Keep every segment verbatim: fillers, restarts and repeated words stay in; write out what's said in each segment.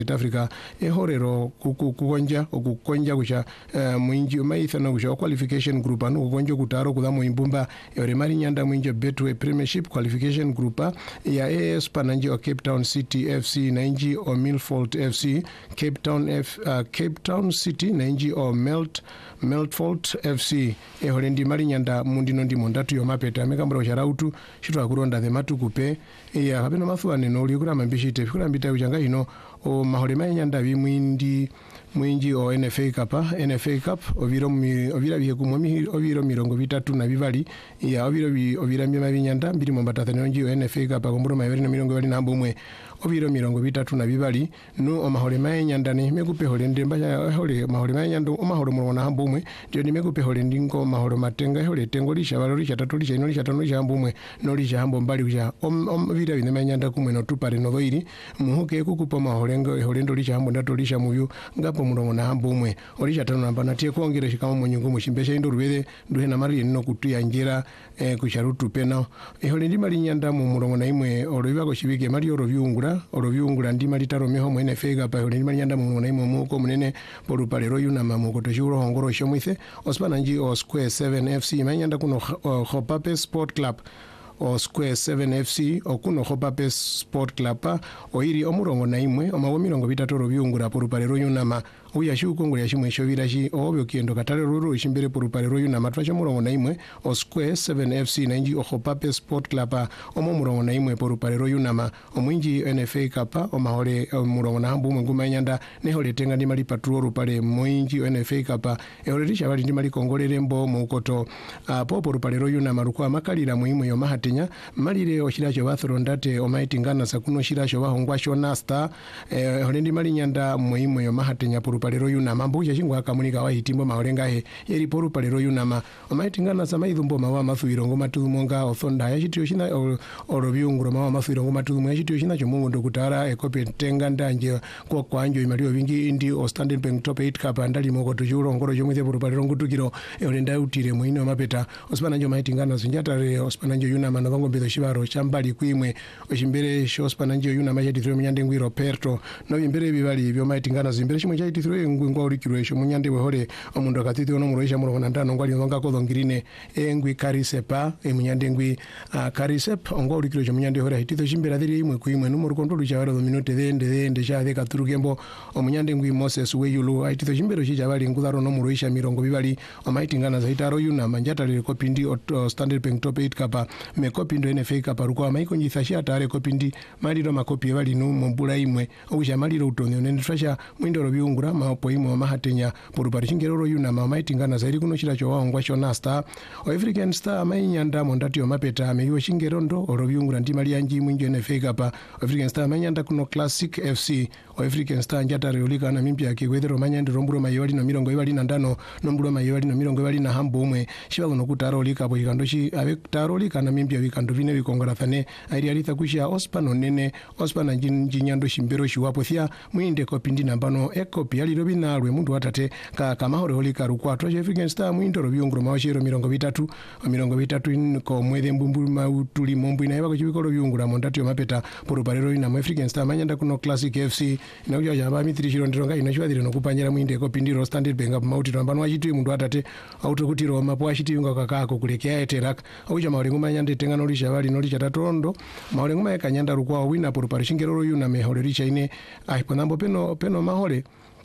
Africa ehorero kukonja okukonja kusha uh, mwinji maithana kusha qualification group anu kukonja kutaro kudamo imbumba yore mari nyanda mwinji Betway Premiership qualification group ya A S pananji o Cape Town City F C nainji o Milford F C Cape Town F uh, Cape Town City nainji o Melt Milford F C ehorendi mari nyanda mundino ndi mondatu yo mapeta mekambro sharautu shitwa kuronda the matukupe ya kapeno mafuane no likura mambishite fikura mbita uchanga ino o mahole manyanda bimwindi mwinji o N F A Cup N F A Cup oviro mi, ovira bihe kumwe oviro mirongo bitatu na bibali ya oviro bi ovira myema binyanda mbiri mombatatano nji o N F A Cup akomburo mabiri na mirongo bali na mbumwe oviro mirongo bitatu na bibali no o mahole manyanda ni mekupe hole ndemba ya hole mahole manyanda o mahole murona hambumwe ndio ni mekupe hole ndingo mahole matenga hole tengo lisha valorisha tatulisha inolisha tanolisha mbumwe nolisha hambo mbali kuja om om vira bine manyanda kumwe no tupare no voiri muhuke kukupa mahole ngo hole ndolisha hambo ndatolisha muyu ngapo murongo na hambumwe olisha tano namba natie kuongera shikamo munyungu mushimbesha indo rubede nduhe na mari no kutuya njera eh, kusharutu pena ehole ndi mali nyanda mu murongo na imwe orobiba ko shibike mali orobyungura orobyungura ndi mali taro meho mwene fega pa ehole ndi mali nyanda mu murongo na imwe muko munene porupale royu na mamuko to shuro hongoro shomwithe ospana nji o Square seven F C manyanda kuno uh, Hopape Sport Club o Square seven F C okuno Hopape Sport Club o iri omurongo na imwe omawo mirongo bitatu robyungura porupale royu na ma uya shuko nguri yashimwe shovirashi obyo kiendo katale ruru ishimbere porupale royu na matwacho murongo na imwe o Square seven F C nainji o Hopape Sport Club omo murongo na imwe porupale royu na ma omwinji N F A Cup o mahole murongo na hambu nguma nyanda ne hole tenga ndi mali patrol rupale mwinji N F A Cup e hole risha bali ndi mali kongolere mbo mukoto uh, po porupale royu na maruko amakalira muimwe yo mahatenya malire oshiracho bathorondate o maitingana sakuno shiracho bahongwa shona star e hole ndi mali nyanda muimwe yo mahatenya palero yunama mbuja chingwa akamunika wa hitimbo maolenga he yeri poru palero yunama omaitingana sama idhumbo mawa mafuiro ngoma tumonga othonda ya chitio china orobyunguro mawa mafuiro ngoma tumo ya chitio china chomungu ndokutara ekope tenga ndanje kwa kwanjo imalio vingi indi o Standard Bank Top eight Cup andali moko tujuro ngoro chomwithe poru palero ngutukiro eolenda utire muino mapeta osipana njo maitingana zinjata re osipana njo yunama novango mbedo shibaro chambali kuimwe oshimbere sho osipana njo yunama ya tithiro mnyande ngwiro perto no imbere bibali ibyo maitingana zimbere chimwe cha tithiro ngwingwa urikirwesho munyande wehore omundu akatiti ono muroisha murongo ndano ngwali ngonga kodongirine engwi karisepa e munyande ngwi uh, karisep ongo urikirwesho munyande hore hitito chimbera thiri imwe kuimwe numuru kontrolu cha wero minute thende thende cha theka turugembo omunyande ngwi Moses weyulu hitito chimbero chi chabali ngudaro no muroisha mirongo bibali omaitingana zaitaro yuna manjata le kopindi o Standard Bank Top eight Cup me kopindo N F A Cup ruko maiko nyithashia tare kopindi maliro makopi bali no mbula imwe okusha maliro utonyo nende trasha mwindoro biungura mapo imwe mahatenya porupari chingero yuna mamaitingana zairi kuno chira cho waongwa shona star o African Star mainyanda mondati yo mapeta meyo chingero ndo orobyungura ndi mali yanji mwinjo N F A Cup African Star mainyanda kuno Classic F C o African Star njata reolika na mimpi yake kwethero manyandi romburo mayewali no mirongo ibali na ndano nombulo mayewali no mirongo ibali na hambo umwe shiba no kutaro lika bo ikandoshi abe taro lika na mimpi yakando vine bikongora thane airi alita kushia ospano nene ospana njinyando shimbero shiwapo thia mwinde kopindi nambano ekopi yali robina alwe mundu watate ka kamahore holika rukwatwa African Star mwindo robyunguro mawashiro mirongo bitatu mirongo bitatu ko mwethe mbumbu mautuli mombu ina yabako chibiko robyungura mondati yo mapeta poruparero ina African Star manyanda kuno Classic F C inakuja jamba mitiri chiro ndironga inachwadire nokupanyira mwinde kopindi ro Standard Bank mauti rambano wachiti mundu watate auto kuti ro mapo wachiti yunga kakako kulekea eterak auja maolengo manyanda tengano lisha bali no licha tatondo maolengo mayekanyanda rukwa wina porupari chingero yuna mehore licha ine aiponambo peno peno mahore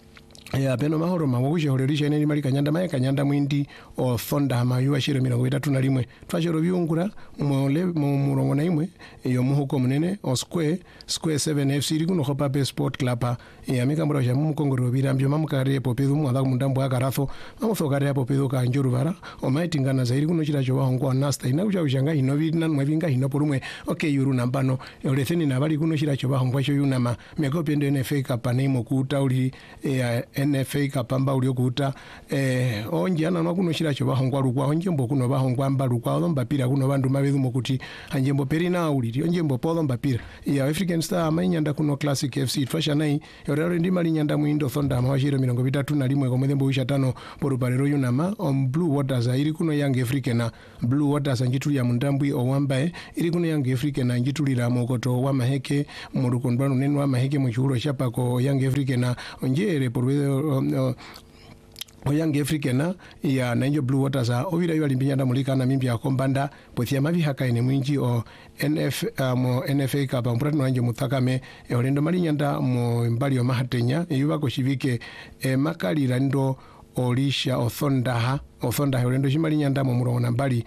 ya peno mahoro mawokushe holerisha ine mali kanyanda maye kanyanda mwindi o thonda mayuwa shiro mirongo itatu na limwe twashiro byungura mole mu murongo na imwe yo muhuko munene o Square Square seven F C kuno Hopape Sport Club ya mikambura ya mukongoro birambyo mamukare popedu mwana mundambo akaratho amufokare popedu ka njuru bara o maitingana zairi kuno chira cho wahongwa nasta ina kucha ushanga inovina mwevinga hino porumwe okay yuru nambano oletheni na bali kuno chira cho wahongwa cho yunama mekopi ndo N F A Cup name ku tauli ya N F A kapamba ulio kuta eh onje ana nakuno shira cho bahongwa lukwa onje mbo kuno bahongwa mba lukwa olomba pira kuno bandu mabezu mokuti anje mbo perina uli onje mbo polomba pira ya African Star mainyanda kuno Classic F C twasha nai yorero ndi mali nyanda muindo thonda mawashiro mirongo bitatu na limwe ko mwembo ushatano poruparero yunama on Blue Waters iri kuno Young African Blue Waters anjituli ya mundambwi owambae iri kuno Young African anjitulira mokoto wa maheke mu rukondwano nenu wa maheke mu chulo shapako Young African onjere porwe o Young African ya nanjo Blue Waters ovira yo limbinyanda mulika na mimbi akombanda pothia mavi hakaine mwinji o N F mo N F A kapa mpratino nanje mutakame e olendo malinyanda mo mbali o mahatenya yuba ko shivike e makalira ndo olisha othondaha othondaha olendo shimali nyanda mo murongo na mbali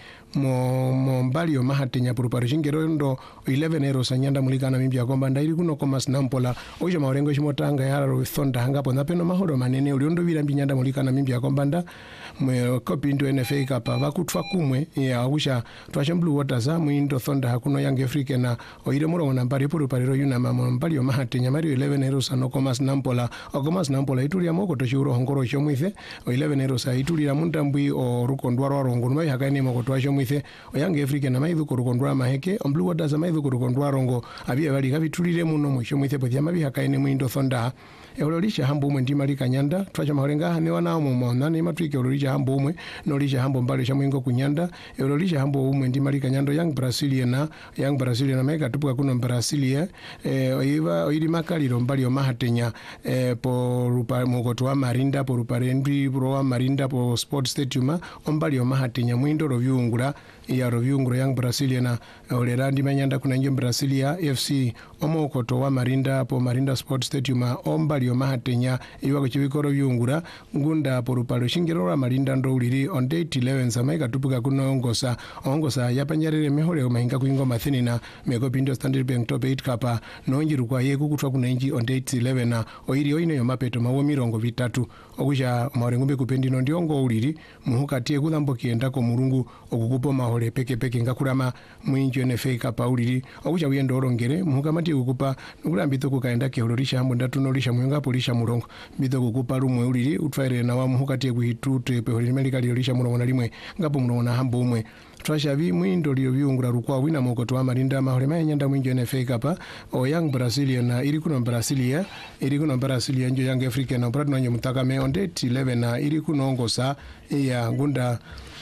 mo mo mbali o mahatenya puruparo shingero ndo eleven ero sanyanda mulika na mimbi akombanda ili kuno komas nampola ojo maorengo shimotanga yaro thondaha ngapo napeno mahoro manene oliondo bila mbinyanda mulika na mimbi akombanda mwe kopi ndo N F A kapa bakutwa kumwe ya usha twasha Blue Waters muindo thondaha kuno Young African na oire murongo na mbali puruparo yuna mama mbali o mahatenya mari eleven ero sano komas nampola o komas nampola ituli amoko to shuro hongoro shomwithe o eleven ero sa ituli mundambwi o rukondwa ro rongo mai hakaine moko twasha mwithe o Young African na maithu kurukondwa maheke on Blue Waters maithu kurukondwa rongo abiye bali kabitulire muno mwisho mwithe pothia mabi hakaine muindo thondaha eololisha hambo umwe ndi mali kanyanda twacha maholenga hane wana mu mona ni matwike eololisha hambo umwe nolisha hambo mbali sha mwingo kunyanda eololisha hambo umwe ndi mali kanyando Young Brazilian Young Brazilian mega tupuka kuno Brasilia eh oiva oiri makaliro mbali o mahatenya eh po rupa mokoto wa Marinda po ruparendi pro wa Marinda po Sport Stadium ombali o mahatenya mwindo rovyungura ya rovyungura Young Brazilian olerandi manyanda kuna nje Brasilia F C omokoto wa Marinda po Marinda Sport Stadium ombali mahatenya iwa kuchibikoro byungura ngunda porupalo shingero Marinda ndo uliri on date eleven samaika tupuka kuno ongosa ongosa yapanyarere mehore omahinga kuingo mathini na meko pindo Standard Bank top eight kapa nonjiru kwa ye kukutwa kuna inji on date eleven na oiri oino yo mapeto mawo mirongo vitatu okusha maorengumbe kupendi no ndiongo uliri muhukatie kulambo kienda ko murungu okukupo mahore peke peke ngakurama mwinji N F A kapa uliri okusha uyendo orongere muhukamati kukupa nukulambito kukaenda ke holorisha hambo ndatu nolisha mwenga polisha murongo bido kukupa rumwe uliri utwaire na wamuhukatie kuhitute pe holi medical yolisha murongo na limwe ngapo murongo na hambo umwe twasha vi mwindo liyo byungura rukwa wina mokoto wa Marinda mahole manyanda mwinjo N F A kapa o Young Brazilian na iri kuno Brasilia iri kuno Brasilia njo Young African na pratino nyo mutakame on date eleven na iri kuno ongosa ya ngunda